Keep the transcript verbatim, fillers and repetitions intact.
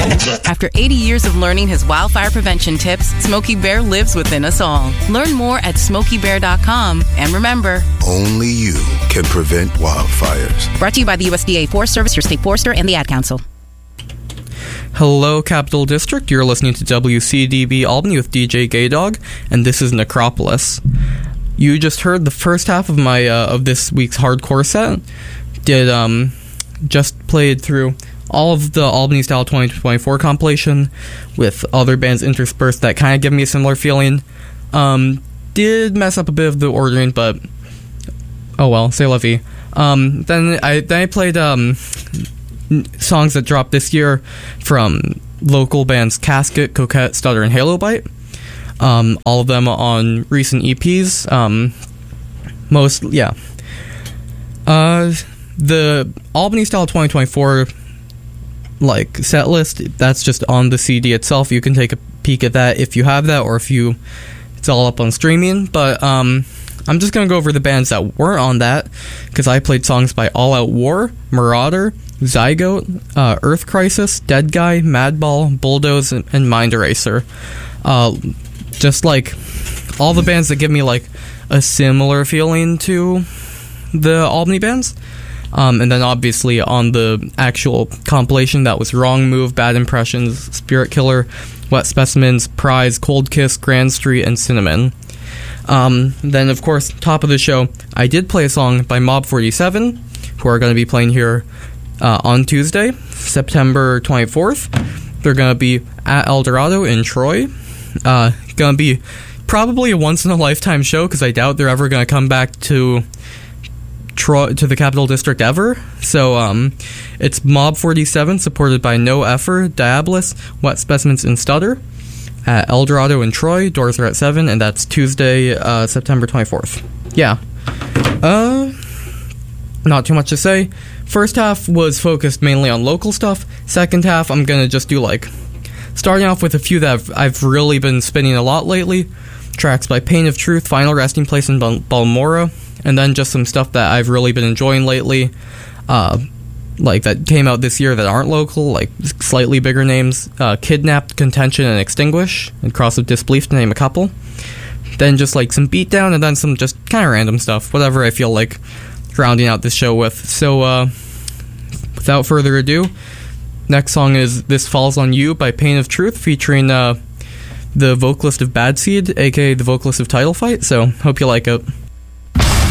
After eighty years of learning his wildfire prevention tips, Smokey Bear lives within us all. Learn more at smokey bear dot com. And remember, only you can prevent wildfires. Brought to you by the U S D A Forest Service, your state forester, and the Ad Council. Hello, Capital District. You're listening to W C D B Albany with D J Gaydog, and this is Necropolis. You just heard the first half of my uh, of this week's hardcore set. Did um just played through all of the Albany Style twenty twenty-four compilation with other bands interspersed that kind of give me a similar feeling. Um, did mess up a bit of the ordering, but oh well, c'est la vie. Um, then I then I played um. songs that dropped this year from local bands Casket, Coquette, Stutter, and Halo Bite. Um, all of them on recent E Ps. Um, most, yeah. Uh, the Albany Style twenty twenty-four like set list, that's just on the C D itself. You can take a peek at that if you have that, or if you, it's all up on streaming. But um, I'm just gonna go over the bands that weren't on that, because I played songs by All Out War, Marauder, Zygote, uh, Earth Crisis, Dead Guy, Madball, Bulldoze, and, and Mind Eraser. Uh, just like all the bands that give me like a similar feeling to the Albany bands. Um, and then obviously on the actual compilation, that was Wrong Move, Bad Impressions, Spirit Killer, Wet Specimens, Prize, Cold Kiss, Grand Street, and Cinnamon. Um, then of course, top of the show, I did play a song by Mob forty-seven, who are going to be playing here Uh, on Tuesday, September twenty-fourth. They're going to be at El Dorado in Troy. Uh, going to be probably a once-in-a-lifetime show, because I doubt they're ever going to come back to Troy, to the Capital District ever. So um, it's Mob forty-seven, supported by No Effort, Diabolus, Wet Specimens, and Stutter at El Dorado in Troy. Doors are at seven, and that's Tuesday, uh, September twenty-fourth. Yeah. Uh... Not too much to say. First half was focused mainly on local stuff. Second half, I'm going to just do like, starting off with a few that I've, I've really been spinning a lot lately. Tracks by Pain of Truth, Final Resting Place in Bal- Balmora, and then just some stuff that I've really been enjoying lately, uh, like that came out this year that aren't local, like slightly bigger names, uh, Kidnapped, Contention, and Extinguish, and Cross of Disbelief, to name a couple. Then just like some beatdown, and then some just kind of random stuff, whatever I feel like rounding out this show with. So uh, without further ado, next song is This Falls on You by Pain of Truth, featuring uh, the vocalist of Bad Seed, aka the vocalist of Title Fight. So hope you like it.